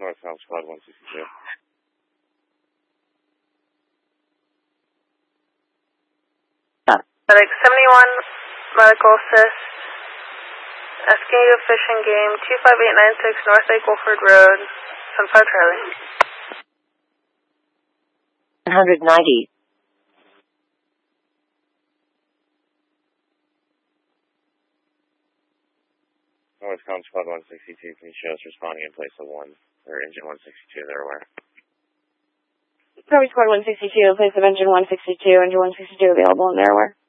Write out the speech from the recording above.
Northbound Squad 162. Medic 71, medical assist. Escondido Fishing Game, 25896 North Lake Wolford Road, Sunflower Charlie. 190. Northbound Squad 162, can you show us responding in place of engine 162 there where? Probably Squad 162, in place of engine 162, engine 162 available in there where?